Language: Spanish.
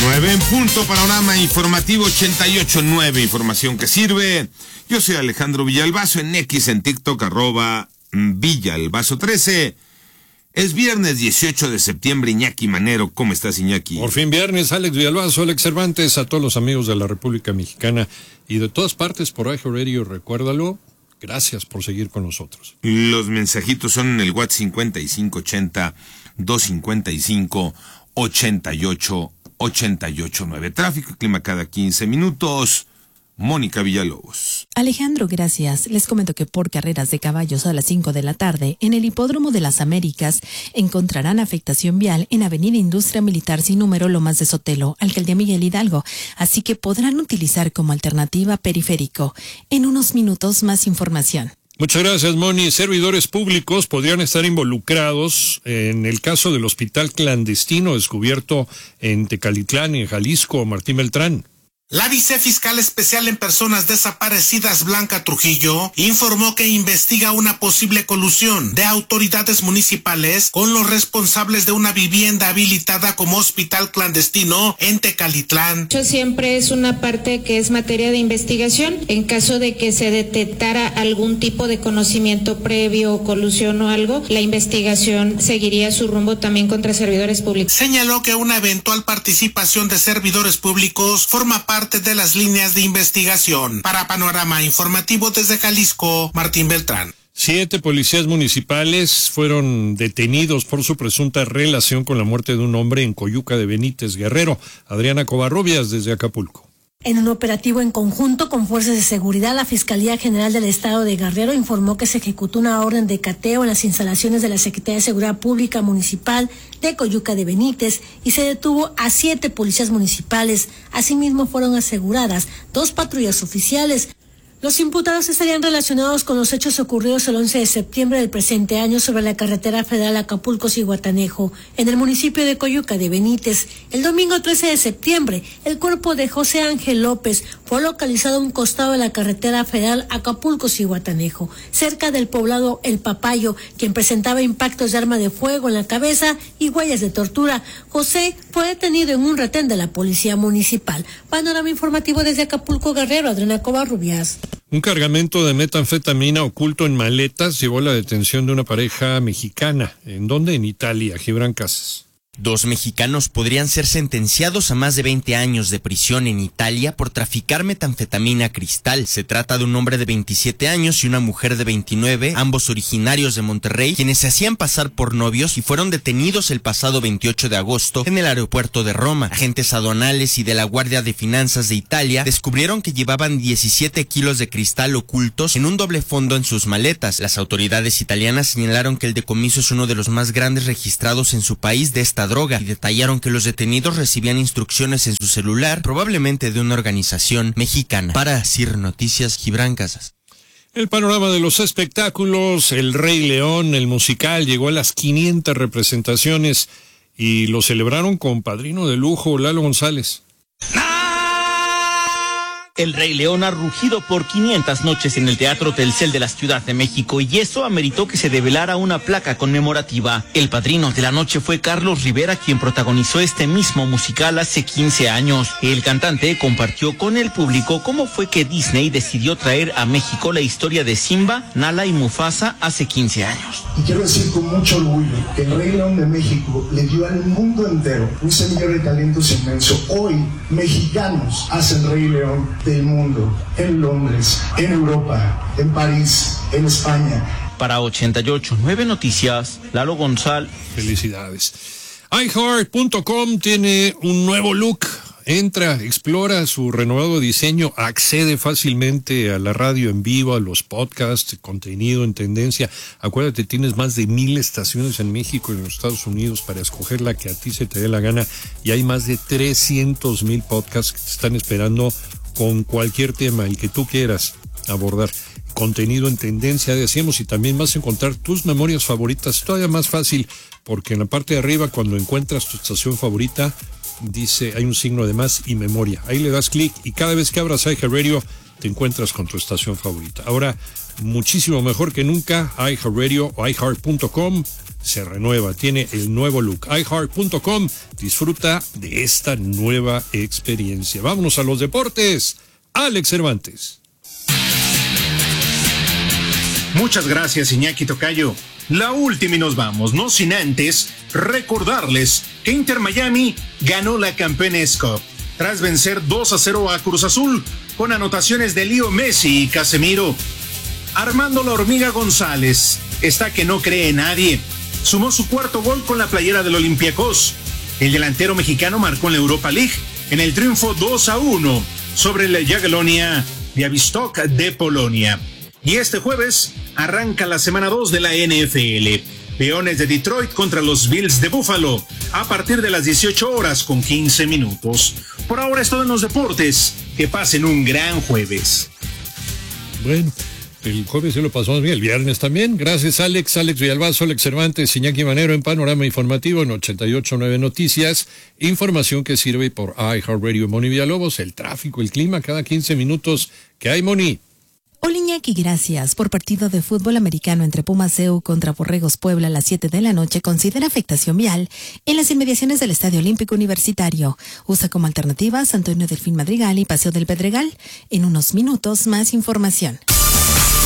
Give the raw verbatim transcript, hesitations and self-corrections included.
nueve en punto, panorama informativo ochenta y ocho punto nueve, información que sirve. Yo soy Alejandro Villalbazo, en X, en TikTok, arroba Villalbazo trece. Es viernes dieciocho de septiembre, Iñaki Manero. ¿Cómo estás, Iñaki? Por fin viernes, Alex Villalbazo, Alex Cervantes, a todos los amigos de la República Mexicana y de todas partes por iHeartRadio, recuérdalo. Gracias por seguir con nosotros. Los mensajitos son en el WhatsApp cincuenta y cinco ochenta, doscientos cincuenta y cinco, ochenta y ocho, ochenta y ocho nueve. Tráfico y clima cada quince minutos. Mónica Villalobos. Alejandro, gracias. Les comento que por carreras de caballos a las cinco de la tarde, en el Hipódromo de las Américas, encontrarán afectación vial en Avenida Industria Militar sin número Lomas de Sotelo, Alcaldía Miguel Hidalgo, así que podrán utilizar como alternativa periférico. En unos minutos más información. Muchas gracias, Moni. Servidores públicos podrían estar involucrados en el caso del hospital clandestino descubierto en Tecalitlán, en Jalisco, Martín Beltrán. La vicefiscal especial en personas desaparecidas, Blanca Trujillo, informó que investiga una posible colusión de autoridades municipales con los responsables de una vivienda habilitada como hospital clandestino en Tecalitlán. Siempre es una parte que es materia de investigación. En caso de que se detectara algún tipo de conocimiento previo, colusión o algo, la investigación seguiría su rumbo también contra servidores públicos. Señaló que una eventual participación de servidores públicos forma parte de las líneas de investigación. Para Panorama Informativo desde Jalisco, Martín Beltrán. Siete policías municipales fueron detenidos por su presunta relación con la muerte de un hombre en Coyuca de Benítez, Guerrero. Adriana Covarrubias desde Acapulco. En un operativo en conjunto con fuerzas de seguridad, la Fiscalía General del Estado de Guerrero informó que se ejecutó una orden de cateo en las instalaciones de la Secretaría de Seguridad Pública Municipal de Coyuca de Benítez y se detuvo a siete policías municipales. Asimismo, fueron aseguradas dos patrullas oficiales. Los imputados estarían relacionados con los hechos ocurridos el once de septiembre del presente año sobre la carretera federal Acapulco-Zihuatanejo, en el municipio de Coyuca de Benítez. El domingo trece de septiembre, el cuerpo de José Ángel López fue localizado a un costado de la carretera federal Acapulco-Zihuatanejo, cerca del poblado El Papayo, quien presentaba impactos de arma de fuego en la cabeza y huellas de tortura. José fue detenido en un retén de la policía municipal. Panorama informativo desde Acapulco, Guerrero, Adriana Covarrubias. Un cargamento de metanfetamina oculto en maletas llevó a la detención de una pareja mexicana. ¿En dónde? En Italia. Gibran Casas. Dos mexicanos podrían ser sentenciados a más de veinte años de prisión en Italia por traficar metanfetamina cristal. Se trata de un hombre de veintisiete años y una mujer de veintinueve, ambos originarios de Monterrey, quienes se hacían pasar por novios y fueron detenidos el pasado veintiocho de agosto en el aeropuerto de Roma. Agentes aduanales y de la Guardia de Finanzas de Italia descubrieron que llevaban diecisiete kilos de cristal ocultos en un doble fondo en sus maletas. Las autoridades italianas señalaron que el decomiso es uno de los más grandes registrados en su país de esta droga y detallaron que los detenidos recibían instrucciones en su celular, probablemente de una organización mexicana. Para Sir Noticias, Gibran Casas. El panorama de los espectáculos, El Rey León, el musical, llegó a las quinientas representaciones y lo celebraron con padrino de lujo, Lalo González. El Rey León ha rugido por quinientas noches en el Teatro Telcel de la Ciudad de México y eso ameritó que se develara una placa conmemorativa. El padrino de la noche fue Carlos Rivera, quien protagonizó este mismo musical hace quince años. El cantante compartió con el público cómo fue que Disney decidió traer a México la historia de Simba, Nala y Mufasa hace quince años. Y quiero decir con mucho orgullo que el Rey León de México le dio al mundo entero un semillero de talentos inmenso. Hoy, mexicanos hacen Rey León del mundo, en Londres, en Europa, en París, en España. Para ochenta y ocho punto nueve Noticias, Lalo González. Felicidades. iHeart punto com tiene un nuevo look. Entra, explora su renovado diseño, accede fácilmente a la radio en vivo, a los podcasts, contenido en tendencia. Acuérdate, tienes más de mil estaciones en México y en los Estados Unidos para escoger la que a ti se te dé la gana. Y hay más de trescientos mil podcasts que te están esperando con cualquier tema, el que tú quieras abordar. Contenido en tendencia, decíamos, y también vas a encontrar tus memorias favoritas, todavía más fácil, porque en la parte de arriba, cuando encuentras tu estación favorita, dice, hay un signo de más y memoria. Ahí le das clic y cada vez que abras iHeartRadio te encuentras con tu estación favorita. Ahora, muchísimo mejor que nunca, iHeartRadio o iHeart punto com se renueva, tiene el nuevo look. i heart punto com, disfruta de esta nueva experiencia. Vámonos a los deportes. Alex Cervantes. Muchas gracias, Iñaki Tocayo. La última y nos vamos, no sin antes recordarles que Inter Miami ganó la Campeones Cup tras vencer dos a cero a Cruz Azul con anotaciones de Leo Messi y Casemiro. Armando La Hormiga González está que no cree en nadie. Sumó su cuarto gol con la playera del Olympiacos. El delantero mexicano marcó en la Europa League en el triunfo dos a uno sobre la Jagiellonia Białystok de Polonia. Y este jueves arranca la semana dos de la N F L. Leones de Detroit contra los Bills de Buffalo a partir de las dieciocho horas con quince minutos. Por ahora es todo en los deportes. Que pasen un gran jueves. Bueno, el jueves se lo pasamos bien, el viernes también. Gracias, Alex, Alex Villalbazo, Alex Cervantes, Iñaki Manero en Panorama Informativo en ochenta y ocho punto nueve Noticias. Información que sirve por iHeartRadio. Moni Villalobos, el tráfico, el clima, cada quince minutos. ¿Qué hay, Moni? Hola Iñaki, gracias. Por partido de fútbol americano entre Pumas C U contra Borregos Puebla a las siete de la noche, considera afectación vial en las inmediaciones del Estadio Olímpico Universitario. Usa como alternativas Antonio Delfín Madrigal y Paseo del Pedregal. En unos minutos más información.